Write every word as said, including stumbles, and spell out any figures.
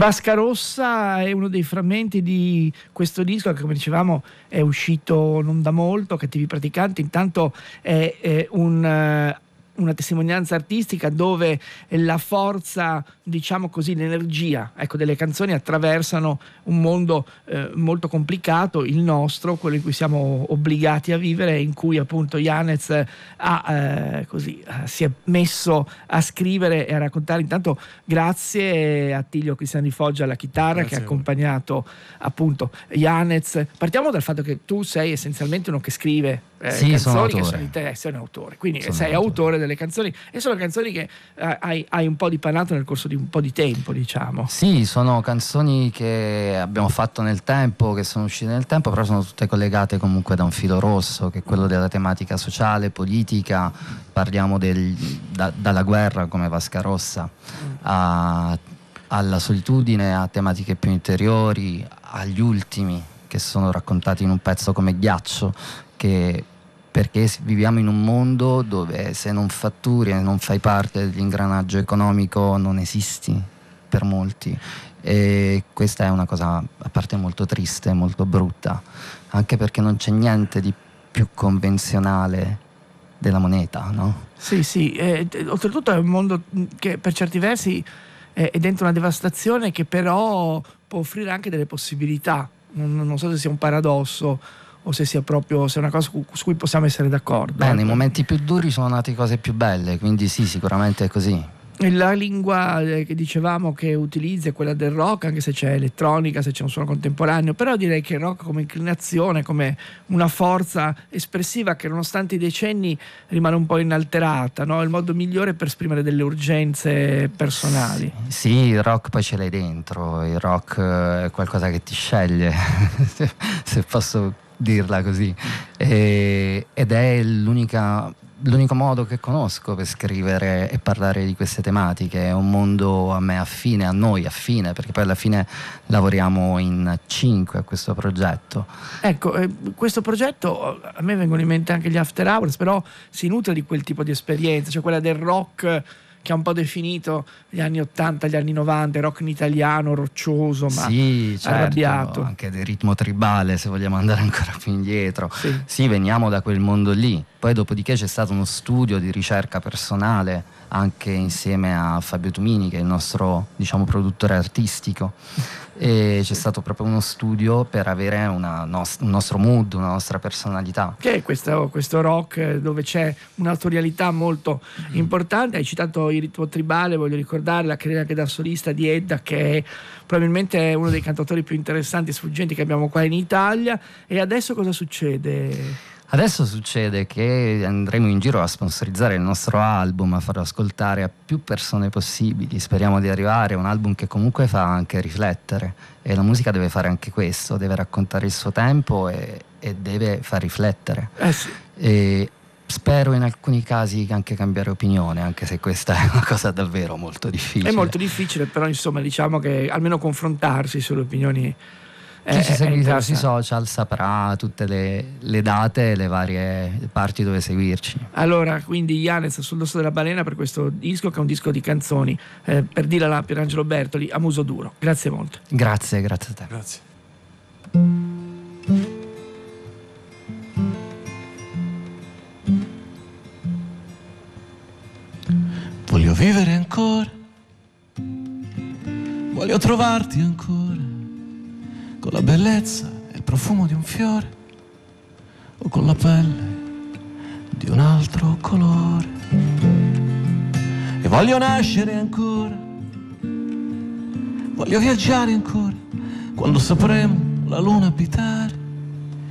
Vasca Rossa è uno dei frammenti di questo disco che, come dicevamo, è uscito non da molto. Cattivi Praticanti intanto è, è un... una testimonianza artistica dove la forza, diciamo così, l'energia, ecco, delle canzoni attraversano un mondo eh, molto complicato, il nostro, quello in cui siamo obbligati a vivere, in cui appunto Yanez ha, eh, così, eh, si è messo a scrivere e a raccontare. Intanto grazie a Attilio Cristian Di Foggia alla chitarra, grazie, che ha accompagnato appunto Yanez. Partiamo dal fatto che tu sei essenzialmente uno che scrive Eh, sì, canzoni che sono sono di te, sei un autore, quindi sono sei autore. autore delle canzoni, e sono canzoni che eh, hai, hai un po' dipanato nel corso di un po' di tempo, diciamo. Sì, sono canzoni che abbiamo fatto nel tempo, che sono uscite nel tempo, però sono tutte collegate comunque da un filo rosso, che è quello della tematica sociale, politica. Parliamo del, da, dalla guerra, come Vasca Rossa, a, alla solitudine, a tematiche più interiori, agli ultimi, che sono raccontati in un pezzo come Ghiaccio, che perché viviamo in un mondo dove se non fatturi e non fai parte dell'ingranaggio economico non esisti per molti, e questa è una cosa a parte molto triste, molto brutta, anche perché non c'è niente di più convenzionale della moneta, no? Sì, sì, eh, oltretutto è un mondo che per certi versi è, è dentro una devastazione, che però può offrire anche delle possibilità. Non, non so se sia un paradosso o se sia proprio, se è una cosa su, su cui possiamo essere d'accordo. Beh, nei momenti più duri sono nate cose più belle, quindi sì, sicuramente è così. La lingua eh, che dicevamo che utilizzi è quella del rock, anche se c'è elettronica, se c'è un suono contemporaneo, però direi che il rock come inclinazione, come una forza espressiva che nonostante i decenni rimane un po' inalterata, no? È il modo migliore per esprimere delle urgenze personali. Sì, sì, il rock poi ce l'hai dentro, il rock è qualcosa che ti sceglie, se posso dirla così, e, ed è l'unica l'unico modo che conosco per scrivere e parlare di queste tematiche. È un mondo a me affine, a noi affine, perché poi alla fine lavoriamo in cinque a questo progetto. Ecco, eh, questo progetto, a me vengono in mente anche gli After Hours, però si nutre di quel tipo di esperienza, cioè quella del rock che ha un po' definito gli anni ottanta, gli anni novanta, il rock in italiano, roccioso ma sì, certo, arrabbiato. Anche del ritmo tribale, se vogliamo andare ancora più indietro. Sì. Sì, veniamo da quel mondo lì. Poi dopodiché c'è stato uno studio di ricerca personale, anche insieme a Fabio Tumini, che è il nostro, diciamo, produttore artistico. E c'è stato proprio uno studio per avere una nost- un nostro mood, una nostra personalità. Che è questo, questo rock dove c'è un'autorialità molto mm. importante. Hai citato il ritmo tribale, voglio ricordare la carriera anche da solista di Edda, che è probabilmente uno dei cantautori più interessanti e sfuggenti che abbiamo qua in Italia. E adesso cosa succede? Adesso succede che andremo in giro a sponsorizzare il nostro album, a farlo ascoltare a più persone possibili. Speriamo di arrivare a un album che comunque fa anche riflettere, e la musica deve fare anche questo, deve raccontare il suo tempo e, e deve far riflettere. Eh sì. E spero in alcuni casi anche cambiare opinione, anche se questa è una cosa davvero molto difficile. È molto difficile, però insomma diciamo che almeno confrontarsi sulle opinioni. Chi ci seguirà sui social saprà tutte le, le date e le varie parti dove seguirci. Allora, quindi Yanez sul dorso della balena per questo disco, che è un disco di canzoni, eh, per Dila la Pierangelo Bertoli, a muso duro. Grazie molto. Grazie, grazie a te. Grazie. Voglio vivere ancora, voglio trovarti ancora, con la bellezza e il profumo di un fiore, o con la pelle di un altro colore. E voglio nascere ancora, voglio viaggiare ancora, quando sapremo la luna abitare,